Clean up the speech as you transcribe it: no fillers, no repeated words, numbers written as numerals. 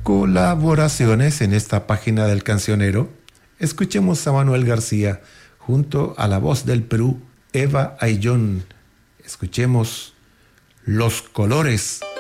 colaboraciones en esta página del cancionero. Escuchemos a Manuel García junto a la voz del Perú, Eva Ayllón. Escuchemos Los Colores.